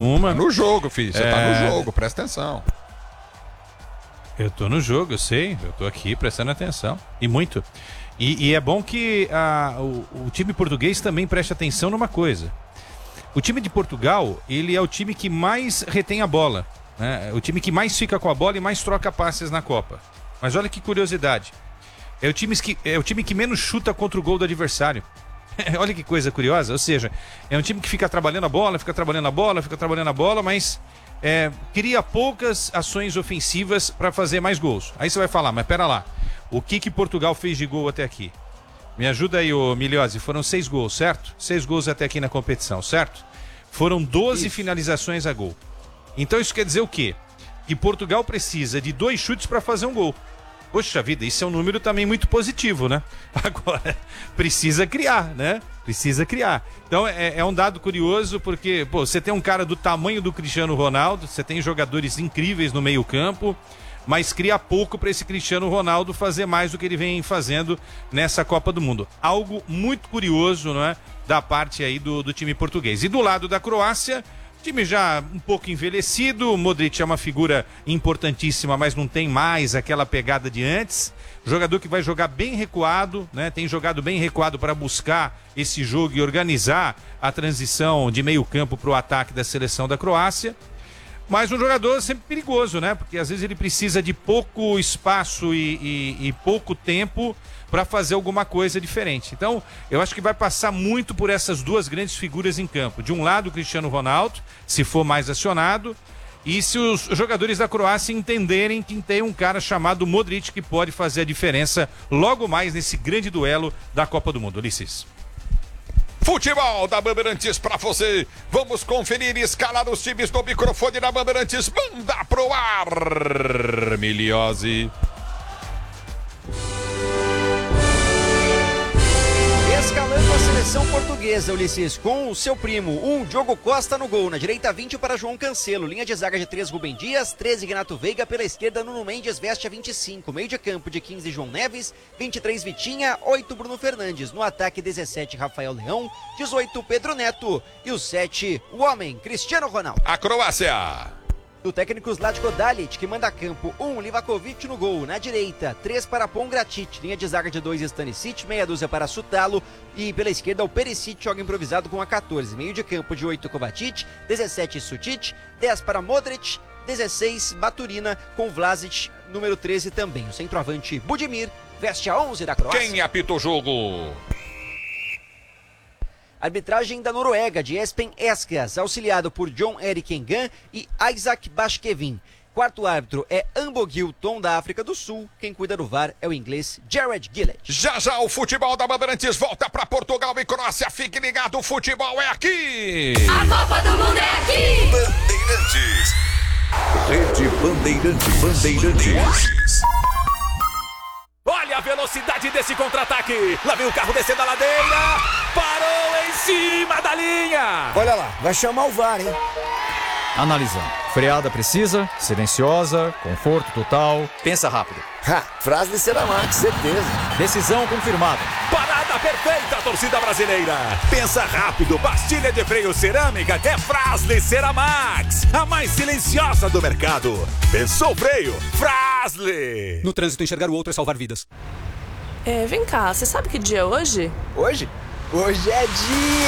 nenhuma. No jogo, filho. Você tá no jogo, presta atenção. Eu tô no jogo, eu sei. Eu tô aqui prestando atenção. E muito. E é bom que o time português também preste atenção numa coisa. O time de Portugal, ele é o time que mais retém a bola, né? O time que mais fica com a bola e mais troca passes na Copa. Mas olha que curiosidade. É o time que menos chuta contra o gol do adversário. Olha que coisa curiosa. Ou seja, é um time que fica trabalhando a bola, mas cria poucas ações ofensivas para fazer mais gols. Aí você vai falar, mas pera lá. O que Portugal fez de gol até aqui? Me ajuda aí, ô Miliose. Foram 6 gols, certo? 6 gols até aqui na competição, certo? Foram 12 finalizações a gol. Então isso quer dizer o quê? Que Portugal precisa de 2 chutes para fazer um gol. Poxa vida, isso é um número também muito positivo, né? Agora, precisa criar, né? Precisa criar. Então é um dado curioso porque, você tem um cara do tamanho do Cristiano Ronaldo, você tem jogadores incríveis no meio-campo, mas cria pouco para esse Cristiano Ronaldo fazer mais do que ele vem fazendo nessa Copa do Mundo. Algo muito curioso, não é? Da parte aí do time português. E do lado da Croácia, time já um pouco envelhecido, o Modric é uma figura importantíssima, mas não tem mais aquela pegada de antes. Jogador que vai jogar bem recuado, né? Tem jogado bem recuado para buscar esse jogo e organizar a transição de meio campo para o ataque da seleção da Croácia. Mas um jogador sempre perigoso, né? Porque às vezes ele precisa de pouco espaço e pouco tempo para fazer alguma coisa diferente. Então, eu acho que vai passar muito por essas duas grandes figuras em campo. De um lado, o Cristiano Ronaldo, se for mais acionado, e se os jogadores da Croácia entenderem que tem um cara chamado Modric que pode fazer a diferença logo mais nesse grande duelo da Copa do Mundo. Ulisses. Futebol da Bandeirantes pra você. Vamos conferir e escalar os times do microfone da Bandeirantes. Manda pro ar, Miliose. Escalando a seleção portuguesa, Ulisses, com o seu primo, Diogo Costa no gol, na direita 20 para João Cancelo, linha de zaga de 3 Rubem Dias, 13 Renato Veiga, pela esquerda Nuno Mendes veste a 25, meio de campo de 15 João Neves, 23 Vitinha, 8 Bruno Fernandes, no ataque 17 Rafael Leão, 18 Pedro Neto e o 7, o homem, Cristiano Ronaldo. A Croácia. Do técnico Zlatko Dalic, que manda a campo 1, no gol, na direita, 3 para Pongracic, linha de zaga de 2 Stanisic, meia dúzia para Sutalo e pela esquerda o Perisic joga improvisado com a 14, meio de campo de 8 Kovacic, 17 Sutic, 10 para Modric, 16 Baturina com Vlasic, número 13 também, o centroavante Budimir veste a 11 da Croácia. Quem apita o jogo? Arbitragem da Noruega, de Espen Eskas, auxiliado por John Erik Engan e Isaac Bashkevin. Quarto árbitro é Ambogilton, da África do Sul. Quem cuida do VAR é o inglês Jared Gillett. Já o futebol da Bandeirantes volta para Portugal e Croácia. Fique ligado, o futebol é aqui. A Copa do Mundo é aqui. Bandeirantes. Rede Bandeirantes. Olha a velocidade desse contra-ataque. Lá vem o carro descendo a ladeira. Parou em cima da linha. Olha lá, vai chamar o VAR, hein? Analisando. Freada precisa, silenciosa, conforto total. Pensa rápido. Frase de Ceramax, certeza. Decisão confirmada. Parada perfeita, torcida brasileira. Pensa rápido, pastilha de freio cerâmica é Fras-le Ceramax, a mais silenciosa do mercado. Pensou freio? Fras-le. No trânsito, enxergar o outro é salvar vidas. Vem cá, você sabe que dia é hoje? Hoje? Hoje é dia...